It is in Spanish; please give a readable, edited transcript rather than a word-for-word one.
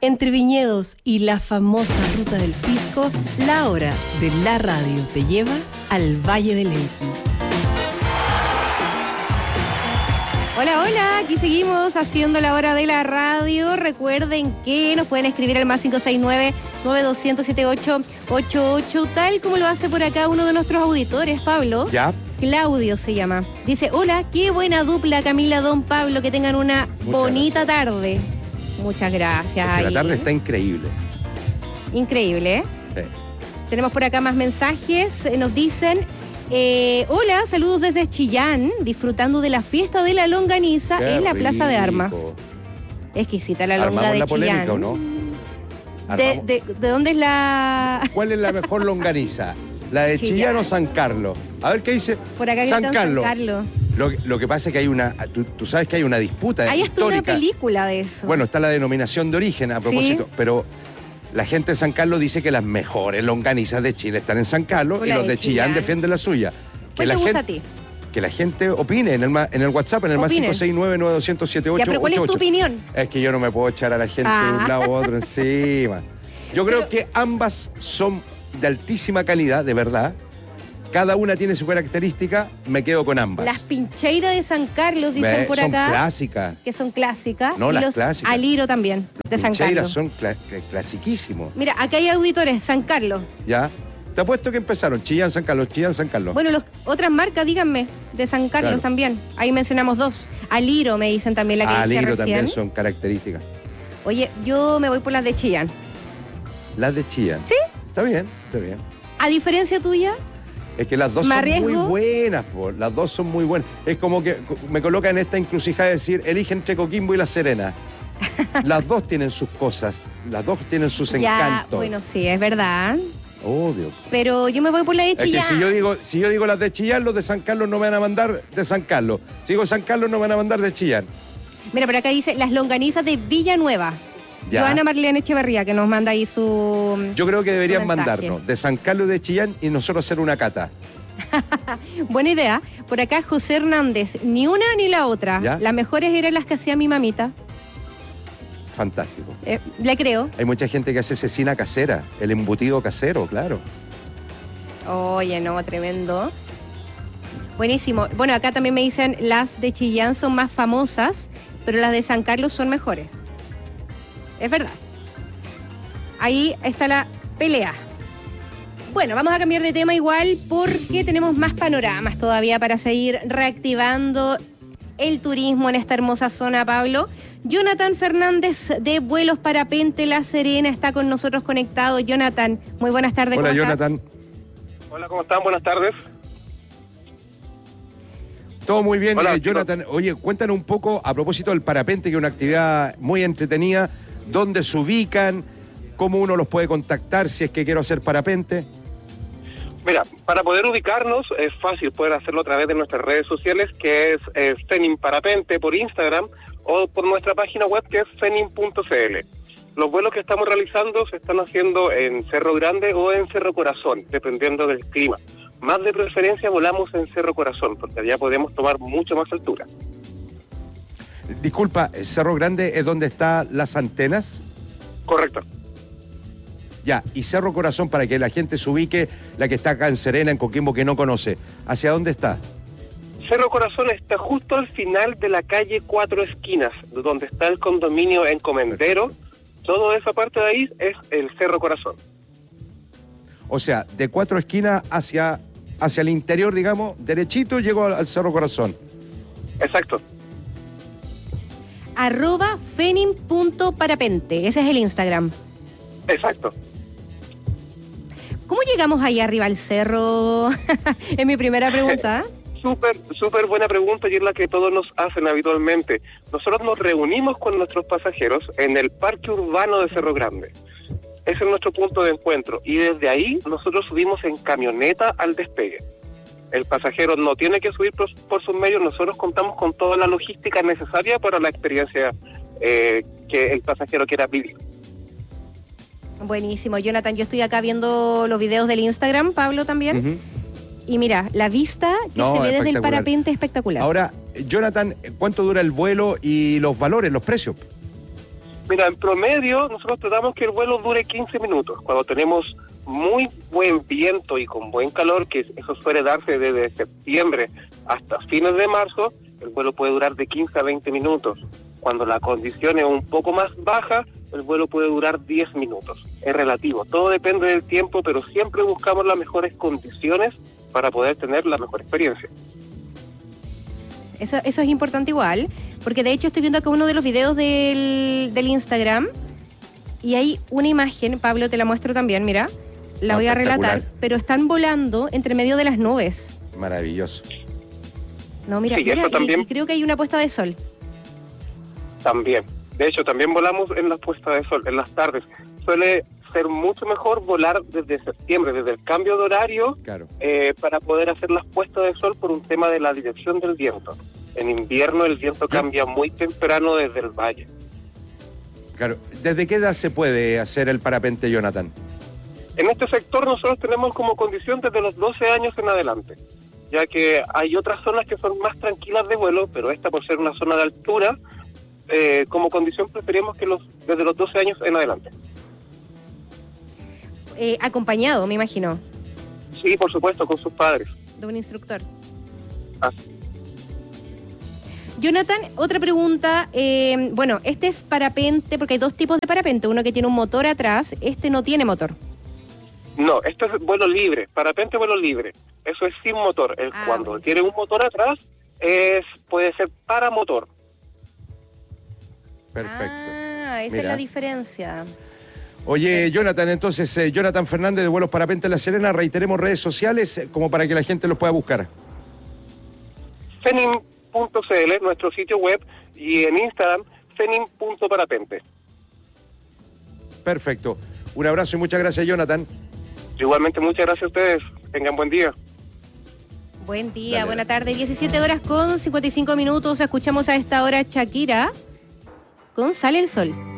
Entre viñedos y la famosa ruta del pisco, la hora de la radio te lleva al Valle del Elqui. Hola, hola, aquí seguimos haciendo la hora de la radio. Recuerden que nos pueden escribir al más 569-9200-7888, tal como lo hace por acá uno de nuestros auditores, Pablo. Ya. Claudio se llama. Dice, hola, qué buena dupla Camila, Don Pablo, que tengan una bonita tarde. Muchas gracias. Es que la tarde está increíble. Increíble, ¿eh? Sí. Tenemos por acá más mensajes. Nos dicen, hola, saludos desde Chillán, disfrutando de la fiesta de la longaniza en la Plaza de Armas. Exquisita la longa de la Chillán. polémica, ¿o no? ¿De dónde es la...? ¿Cuál es la mejor longaniza? ¿La de Chillán o San Carlos? A ver qué dice. Por acá San Carlos. San Carlos. Lo que pasa es que hay una... Tú sabes que hay una disputa Hay hasta una histórica. película de eso. Bueno, está la denominación de origen a propósito, pero la gente de San Carlos dice que las mejores longanizas de Chile están en San Carlos O y la los de de Chillán Chillán. defienden la suya. ¿Cuál te gusta a ti? Que la gente opine en el WhatsApp, en el más Opinen. 569-9200-7888. Ya, pero ¿cuál es tu opinión? Es que yo no me puedo echar a la gente de un lado u otro encima. Yo creo que ambas son de altísima calidad, de verdad. Cada una tiene su característica, me quedo con ambas. Las pincheiras de San Carlos, dicen por acá. Son clásicas. Que son clásicas. No, y las los clásicas. Aliro también, de San Pincheiras Carlos. son clasiquísimos. Mira, acá hay auditores, San Carlos. ¿Ya? Te apuesto que empezaron Chillán, San Carlos, Chillán, San Carlos. Bueno, otras marcas, díganme, de San Carlos Claro. también. Ahí mencionamos dos. Aliro me dicen también la que dije Aliro recién. también son características. Oye, yo me voy por las de Chillán. Las de Chillán. ¿Sí? Está bien, está bien. A diferencia tuya, Es que las dos ¿Me son muy arriesgo? buenas, po. Las dos son muy buenas. Es como que me coloca en esta encrucijada de decir, elige entre Coquimbo y La Serena. Las dos tienen sus cosas, las dos tienen sus ya, encantos. bueno, sí, es verdad. Obvio. Pero yo me voy por la de Es que Chillán. si yo digo las de Chillán, los de San Carlos no me van a mandar de San Carlos. Si digo San Carlos, no me van a mandar de Chillán. Mira, por acá dice las longanizas de Villanueva. Ya. Joana Marlene Echeverría, que nos manda ahí su... Yo creo que deberían su mensaje. mandarnos de San Carlos y de Chillán y nosotros hacer una cata. Buena idea. Por acá José Hernández, ni una ni la otra. ¿Ya? Las mejores eran las que hacía mi mamita. Fantástico. Le creo. Hay mucha gente que hace cecina casera, el embutido casero, claro. Oye, no, tremendo. Buenísimo. Bueno, acá también me dicen las de Chillán son más famosas, pero las de San Carlos son mejores. Es verdad. Ahí está la pelea. Bueno, vamos a cambiar de tema igual porque tenemos más panoramas todavía para seguir reactivando el turismo en esta hermosa zona, Pablo. Jonathan Fernández de Vuelos Parapente La Serena está con nosotros conectado. Jonathan, muy buenas tardes. Hola, ¿cómo estás? Jonathan. Hola, ¿cómo están? Buenas tardes. Todo muy bien, Hola, Jonathan. Oye, cuéntanos un poco a propósito del parapente, que es una actividad muy entretenida. ¿Dónde se ubican? ¿Cómo uno los puede contactar si es que quiero hacer parapente? Mira, para poder ubicarnos es fácil poder hacerlo a través de nuestras redes sociales, que es Fenim Parapente por Instagram o por nuestra página web que es fenim.cl. Los vuelos que estamos realizando se están haciendo en Cerro Grande o en Cerro Corazón, dependiendo del clima. Más de preferencia volamos en Cerro Corazón, porque allá podemos tomar mucho más altura. Disculpa, ¿Cerro Grande es donde están las antenas? Correcto. Ya, y Cerro Corazón, para que la gente se ubique, la que está acá en Serena, en Coquimbo, que no conoce, ¿hacia dónde está? Cerro Corazón está justo al final de la calle Cuatro Esquinas, donde está el condominio Encomendero. Toda esa parte de ahí es el Cerro Corazón. O sea, de Cuatro Esquinas hacia el interior, digamos, derechito, llego al Cerro Corazón. Exacto. @fenim.parapente. Ese es el Instagram. Exacto. ¿Cómo llegamos ahí arriba al cerro? Es mi primera pregunta. Súper buena pregunta y es la que todos nos hacen habitualmente. Nosotros nos reunimos con nuestros pasajeros en el Parque Urbano de Cerro Grande. Ese es nuestro punto de encuentro y desde ahí nosotros subimos en camioneta al despegue. El pasajero no tiene que subir por sus medios, nosotros contamos con toda la logística necesaria para la experiencia que el pasajero quiera vivir. Buenísimo, Jonathan. Yo estoy acá viendo los videos del Instagram, Pablo también. Ujú. Y mira, la vista que se ve desde el espectacular. parapente es espectacular. Ahora, Jonathan, ¿cuánto dura el vuelo y los valores, los precios? Mira, en promedio nosotros tratamos que el vuelo dure 15 minutos. Cuando tenemos muy buen viento y con buen calor, que eso suele darse desde septiembre hasta fines de marzo, el vuelo puede durar de 15 a 20 minutos. Cuando la condición es un poco más baja, el vuelo puede durar 10 minutos. Es relativo, todo depende del tiempo, pero siempre buscamos las mejores condiciones para poder tener la mejor experiencia. Eso es importante igual, porque de hecho estoy viendo acá uno de los videos del Instagram y hay una imagen, Pablo, te la muestro también, mira, la voy a relatar, pero están volando entre medio de las nubes. Maravilloso. No, mira, Sí, mira, eso también. y creo que hay una puesta de sol. También. De hecho, también volamos en la puesta de sol, en las tardes. Suele ser mucho mejor volar desde septiembre, desde el cambio de horario, Claro. para poder hacer las puestas de sol por un tema de la dirección del viento. En invierno el viento cambia muy temprano desde el valle. Claro. ¿Desde qué edad se puede hacer el parapente, Jonathan? En este sector nosotros tenemos como condición desde los 12 años en adelante, ya que hay otras zonas que son más tranquilas de vuelo, pero esta por ser una zona de altura, como condición preferimos que desde los 12 años en adelante. Acompañado, me imagino, Sí, por supuesto, con sus padres. de un instructor. Así. Jonathan, otra pregunta. Bueno, este es parapente, porque hay dos tipos de parapente. Uno que tiene un motor atrás, este no tiene motor. No, esto es vuelo libre, parapente vuelo libre. Eso es sin motor. Cuando bueno. tiene un motor atrás, puede ser paramotor. Perfecto. Ah, esa Mira. es la diferencia. Oye, Jonathan, entonces, Jonathan Fernández de Vuelos Parapente La Serena, reiteremos redes sociales como para que la gente los pueda buscar. fenim.cl, nuestro sitio web, y en Instagram, fenim.parapente. Perfecto. Un abrazo y muchas gracias, Jonathan. Igualmente, muchas gracias a ustedes. Tengan buen día. Buen día, Dale. buena tarde. 17 horas con 55 minutos. Escuchamos a esta hora Shakira con Sale el Sol.